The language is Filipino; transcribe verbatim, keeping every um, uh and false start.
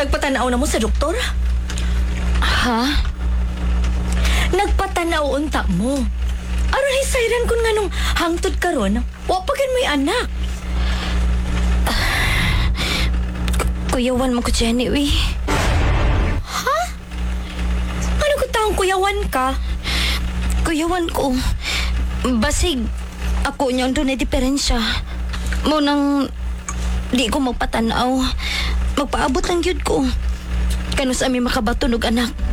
Nagpatanaw na mo sa doktor? Ha? Nagpatanaw unta mo. Aron hisayran kun nganong hangtod karon, wa pa gid may anak. Kuyawan mo ko, Jenny, uy. Ha? Ano ko taong kuyawan ka? Kuyawan ko. Basig, ako niyang doon na diferensya. Munang di ko magpatanaw. Magpaabot ang yun ko. Kano sa amin makabatunog anak.